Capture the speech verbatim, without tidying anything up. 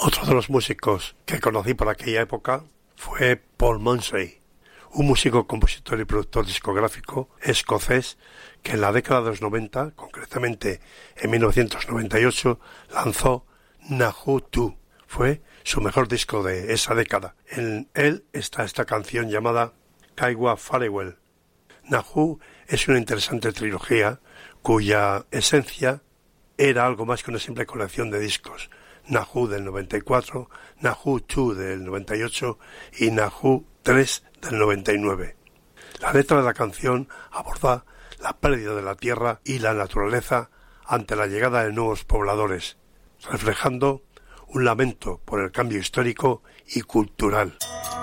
Otro de los músicos que conocí por aquella época fue Paul Munsey, un músico, compositor y productor discográfico escocés que en la década de los noventa, concretamente en mil novecientos noventa y ocho, lanzó Nahoo dos. Fue su mejor disco de esa década. En él está esta canción llamada Kaiwa Farewell. Nahoo es una interesante trilogía cuya esencia era algo más que una simple colección de discos. Nahoo del noventa y cuatro, Nahoo dos del noventa y ocho y Nahoo tres del noventa y nueve. La letra de la canción aborda la pérdida de la tierra y la naturaleza ante la llegada de nuevos pobladores, reflejando un lamento por el cambio histórico y cultural.